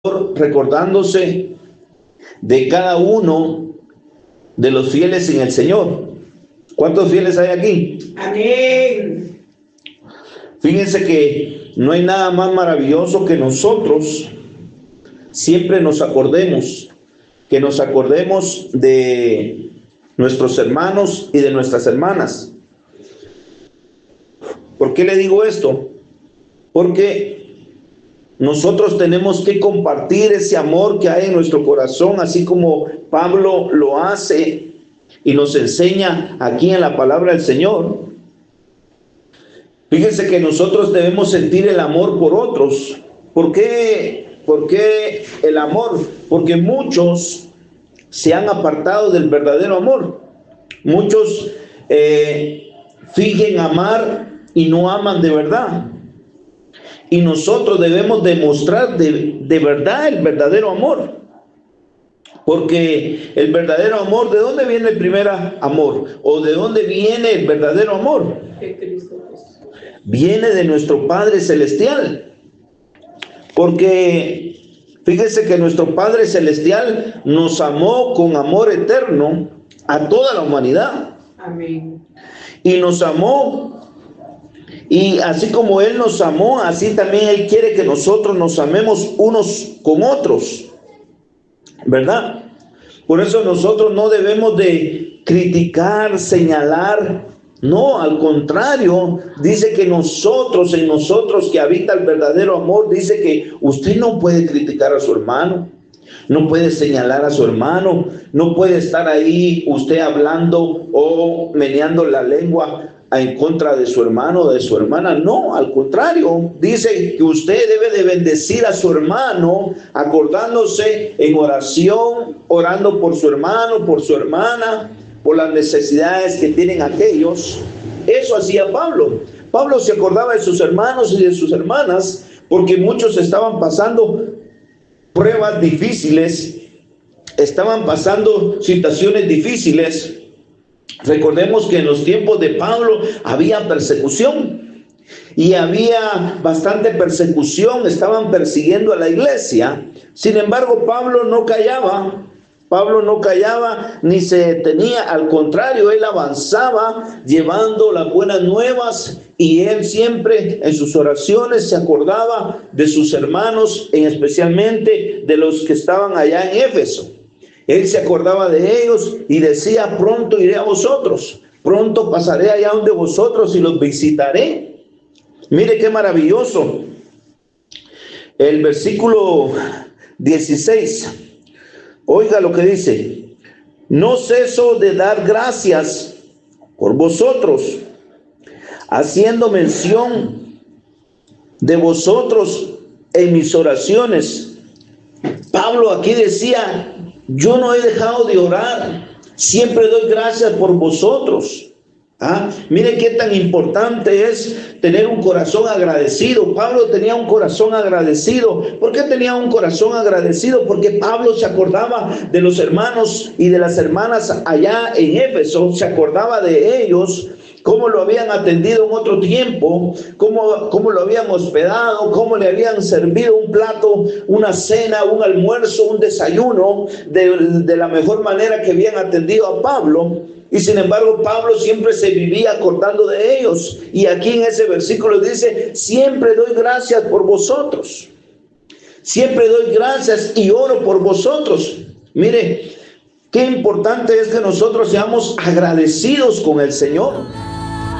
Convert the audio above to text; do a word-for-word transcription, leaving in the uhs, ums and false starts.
recordándose de cada uno de los fieles en el Señor. ¿Cuántos fieles hay aquí? Amén. Fíjense que no hay nada más maravilloso que nosotros siempre nos acordemos, que nos acordemos de nuestros hermanos y de nuestras hermanas. ¿Por qué le digo esto? Porque nosotros tenemos que compartir ese amor que hay en nuestro corazón, así como Pablo lo hace y nos enseña aquí en la palabra del Señor. Fíjense que nosotros debemos sentir el amor por otros. ¿Por qué? ¿Por qué el amor? Porque muchos se han apartado del verdadero amor. Muchos eh, fingen amar y no aman de verdad. Y nosotros debemos demostrar de, de verdad el verdadero amor. Porque el verdadero amor, ¿de dónde viene el primer amor? ¿O de dónde viene el verdadero amor? De Cristo Jesús. Viene de nuestro Padre Celestial. Porque fíjese que nuestro Padre Celestial nos amó con amor eterno a toda la humanidad. Amén. Y nos amó. Y así como Él nos amó, así también Él quiere que nosotros nos amemos unos con otros, ¿verdad? Por eso nosotros no debemos de criticar, señalar, no, al contrario, dice que nosotros, en nosotros que habita el verdadero amor, dice que usted no puede criticar a su hermano, no puede señalar a su hermano, no puede estar ahí usted hablando o meneando la lengua en contra de su hermano o de su hermana. No, al contrario, dice que usted debe de bendecir a su hermano, acordándose en oración, orando por su hermano, por su hermana, por las necesidades que tienen aquellos. Eso hacía Pablo. Pablo se acordaba de sus hermanos y de sus hermanas, porque muchos estaban pasando pruebas difíciles, estaban pasando situaciones difíciles. Recordemos que en los tiempos de Pablo había persecución y había bastante persecución, estaban persiguiendo a la iglesia. Sin embargo, Pablo no callaba, Pablo no callaba ni se detenía, al contrario, él avanzaba llevando las buenas nuevas y él siempre en sus oraciones se acordaba de sus hermanos, en especialmente de los que estaban allá en Éfeso. Él se acordaba de ellos y decía: pronto iré a vosotros, pronto pasaré allá donde vosotros y los visitaré. Mire qué maravilloso. El versículo dieciséis, oiga lo que dice: no ceso de dar gracias por vosotros, haciendo mención de vosotros en mis oraciones. Pablo aquí decía: yo no he dejado de orar, siempre doy gracias por vosotros. ¿Ah? Mire qué tan importante es tener un corazón agradecido. Pablo tenía un corazón agradecido. ¿Por qué tenía un corazón agradecido? Porque Pablo se acordaba de los hermanos y de las hermanas allá en Éfeso, se acordaba de ellos, cómo lo habían atendido en otro tiempo, cómo, cómo lo habían hospedado, cómo le habían servido un plato, una cena, un almuerzo, un desayuno, de, de la mejor manera que habían atendido a Pablo. Y sin embargo, Pablo siempre se vivía acordando de ellos. Y aquí en ese versículo dice: siempre doy gracias por vosotros. Siempre doy gracias y oro por vosotros. Mire, qué importante es que nosotros seamos agradecidos con el Señor.